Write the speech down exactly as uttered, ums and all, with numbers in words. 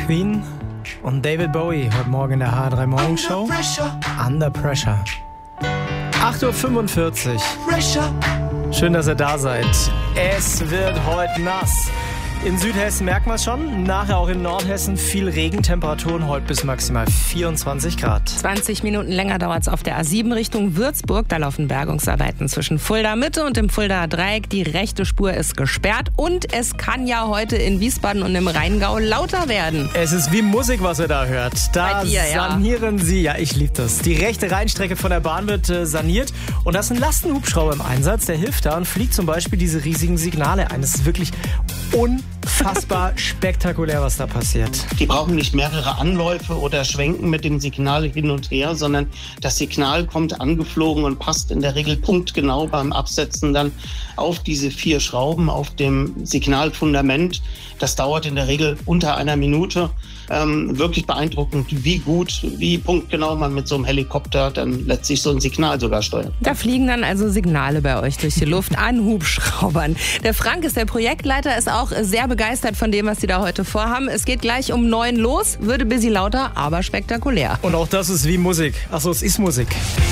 Queen und David Bowie heute Morgen in der H drei Morning Show. Under Pressure. acht Uhr fünfundvierzig. Schön, dass ihr da seid. Es wird heute nass. In Südhessen merken wir es schon, nachher auch in Nordhessen viel Regentemperaturen, heute bis maximal vierundzwanzig Grad. zwanzig Minuten länger dauert es auf der A sieben Richtung Würzburg. Da laufen Bergungsarbeiten zwischen Fulda Mitte und dem Fuldaer Dreieck. Die rechte Spur ist gesperrt und es kann ja heute in Wiesbaden und im Rheingau lauter werden. Es ist wie Musik, was ihr da hört. Da Bei dir, ja. sanieren sie, ja ich liebe das. Die rechte Rheinstrecke von der Bahn wird äh, saniert und da ist ein Lastenhubschrauber im Einsatz, der hilft da und fliegt zum Beispiel diese riesigen Signale ein. Das ist wirklich unfassbar spektakulär, was da passiert. Die brauchen nicht mehrere Anläufe oder schwenken mit dem Signal hin und her, sondern das Signal kommt angeflogen und passt in der Regel punktgenau beim Absetzen dann auf diese vier Schrauben auf dem Signalfundament. Das dauert in der Regel unter einer Minute. Ähm, wirklich beeindruckend, wie gut, wie punktgenau man mit so einem Helikopter dann letztlich so ein Signal sogar steuert. Da fliegen dann also Signale bei euch durch die Luft an Hubschraubern. Der Frank ist der Projektleiter, ist auch sehr begeistert von dem, was sie da heute vorhaben. Es geht gleich um neun los, würde busy lauter, aber spektakulär. Und auch das ist wie Musik. Achso, es ist Musik.